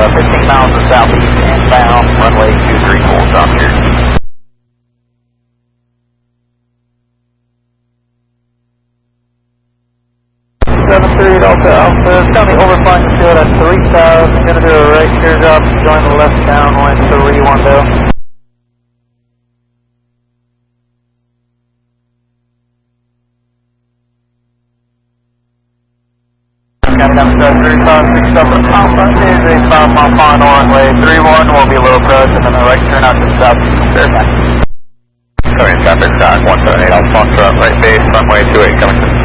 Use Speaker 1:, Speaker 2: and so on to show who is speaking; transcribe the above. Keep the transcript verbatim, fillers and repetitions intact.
Speaker 1: uh, fifteen miles to southeast inbound, runway two three four, stop here. seven three Delta Alpha, it's going to be overflying the field at three thousand, going to do a right teardrop, join the left downwind three one zero. Captain three five six seven Alpha is a five mile final runway three one, will be low approach and then a right turn out to the south. Verify. Coming traffic track one seven eight Alpha, right base, runway two eight coming to